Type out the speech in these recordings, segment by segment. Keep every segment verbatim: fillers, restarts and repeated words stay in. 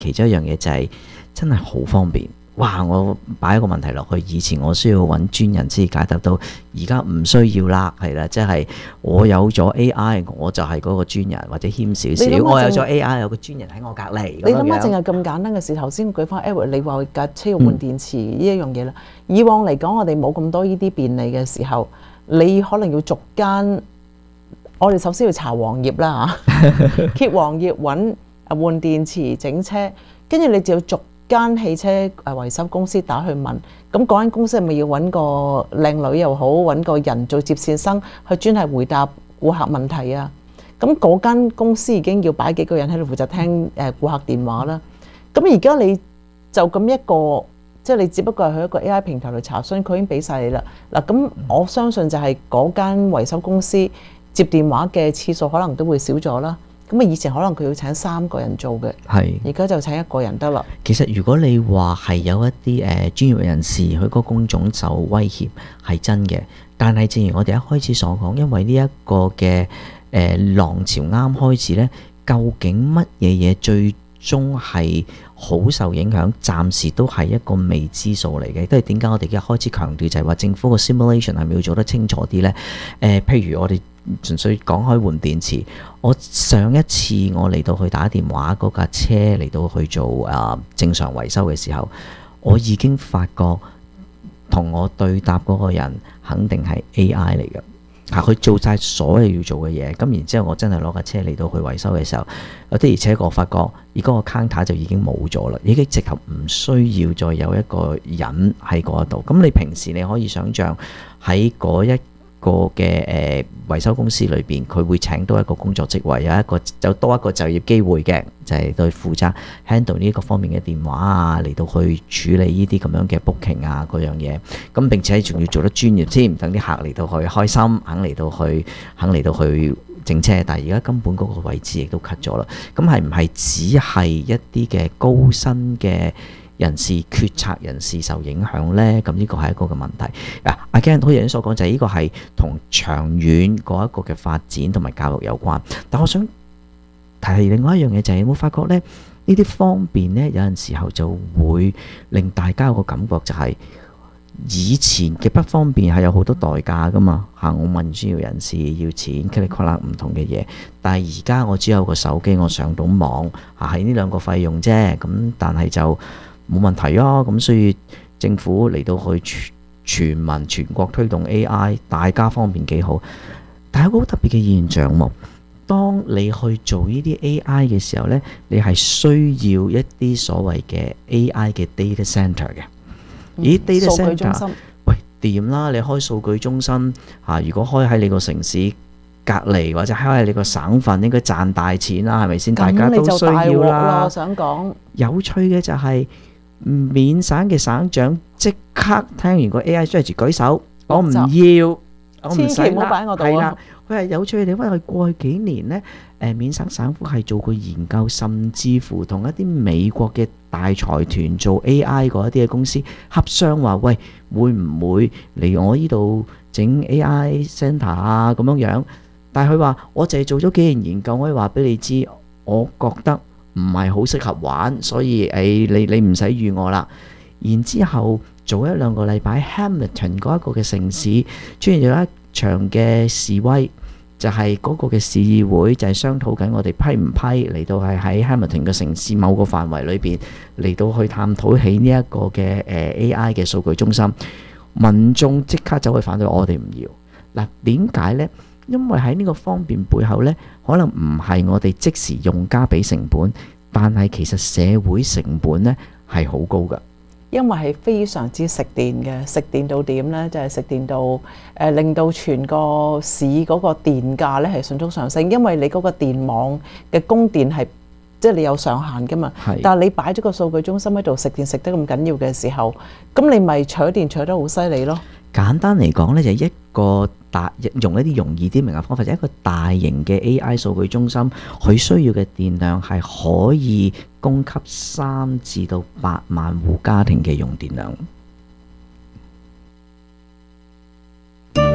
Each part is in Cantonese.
其中一樣嘢就係真係好方便。哇！我擺一個問題落去，以前我需要揾專人先解答到，而家唔需要啦，係啦，即係我有咗 A I，我就係嗰個專人，或者謙少少，我有咗 A I， 有個專人喺我隔離。 你諗下，淨係咁簡單嘅事，頭先舉翻 Edward，你話架車要換電池呢一樣嘢啦。以往嚟講，我哋冇咁多呢啲便利嘅時候，你可能要逐間，我哋首先要查黃頁啦嚇，揭黃頁揾換電池整車，跟住你就要逐間汽車誒維修公司打去問，咁嗰間公司係咪要揾個靚女又好，揾個人做接線生去專係回答顧客問題啊？咁嗰間公司已經要擺幾個人喺度負責聽誒顧客電話啦。咁而家你就咁一個，即係你只不過係去一個 A I 平台度查詢，佢已經俾晒你啦。嗱，咁我相信就係嗰間維修公司接電話嘅次數可能都會少咗啦。咁啊，以前可能佢要請三個人做嘅，係而家就請一個人得啦。 其實如果你話係有一啲誒、呃、專業人士佢個工種受威脅係真嘅，但係正如我哋一開始所講，因為呢一個嘅誒、呃、浪潮啱開始呢，究竟乜嘢嘢最終係好受影響，暫時都係一個未知數嚟嘅。都係點解我哋一開始強調就係話政府個 simulation 係咪要做得清楚啲呢？誒、呃，譬如我哋純粹講開換電池，我上一次我嚟到去打電話嗰架車嚟到去做啊、呃、正常維修嘅時候，我已經發覺同我對答嗰個人肯定係 A I 嚟嘅。嚇，佢做晒所有要做嘅嘢，咁然之後我真係攞架車嚟到去維修嘅時候，有啲而且我發覺而家個 counter 就已經冇咗啦，已經直頭唔需要再有一個人喺嗰度。咁你平時你可以想像喺嗰一個嘅誒維修公司裏邊，佢會請多一個工作職位，有一個有多一個就業機會嘅，就係、是、對負責 handle 呢個方面嘅電話啊，嚟到去處理呢啲咁樣嘅 booking 啊嗰樣嘢。咁並且仲要做得專業添，等啲客嚟到去開心，肯嚟到去肯嚟到去整車。但係而家根本嗰個位置亦都 cut 咗啦。咁係唔係只係一啲嘅高薪嘅人士、決策人士受影響呢？咁呢個係一個嘅問題。嗱，阿 Ken 好似你所講，就係呢個係同長遠嗰一個嘅發展同埋教育有關。但我想提另外一樣嘢，就係有冇發覺呢？呢啲方便呢，有陣時候就會令大家有個感覺就係以前嘅不方便係有好多代價噶嘛嚇。我問專業人士要錢 click click 唔同嘅嘢，但係而家我只有個手機，我上到網嚇，係呢兩個費用啫。咁但係就冇問題啊。咁所以政府嚟到去全全民全國推動 A I， 大家方便幾好。但係有個好特別嘅現象喎，當你去做呢啲 A I 嘅時候呢，你係需要一啲所謂嘅 A I 嘅 data center 嘅。咦、嗯、data center 喂掂啦，你開數據中心嚇、啊，如果開喺你個城市隔離或者開喺你個省份，應該賺大錢啦，係咪先？大家都需要啦。 我想講有趣嘅就係、是、緬省嘅省長即刻聽完個 A I strategy 舉手，我唔要，我唔使啦。係啦，佢係有趣嘅地方，因為過去幾年呢，誒緬省省府係做過研究，甚至乎同一啲美國嘅大財團做 A I 嗰一啲嘅公司洽商，話喂，會唔會嚟我呢度整 A I center 啊咁樣樣？但係佢話我淨係做咗幾年研究，我可以話俾你知，我覺得唔係好適合玩，所以誒、哎、你你唔使預我啦。然之後做一兩個禮拜 Hamilton 嗰一個嘅城市出現咗一場嘅示威，就係、是、嗰個嘅市議會就係商討緊我哋批唔批嚟到係喺 Hamilton 嘅城市某個範圍裏邊嚟到去探討起呢一個嘅誒 A I 嘅數據中心。民眾即刻走去反對，我哋唔要。嗱，點解呢？因為喺呢個方便背後呢，可能唔係我哋即時用家俾成本，但係其實社會成本呢係好高㗎。 因為係非常之食電嘅，食電到點呢？就係、是、食電到誒、呃，令到全個市嗰個電價呢係迅速上升。因為你嗰個電網嘅供電係即係你有上限㗎嘛。但係你擺咗個數據中心喺度食電食得咁緊要嘅時候，咁你咪取電取得好犀利咯。 簡單嚟講呢，就係、一個大用一啲容易啲明嘅方法，就係、一個大型嘅 A I 數據中心，佢需要嘅電量係可以供給三至到八萬戶家庭嘅用電量。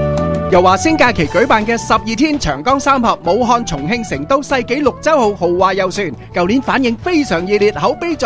由華星假期舉辦嘅十二天長江三峽武漢、重慶、成都世紀綠洲號豪華遊船，舊年反應非常熱烈，口碑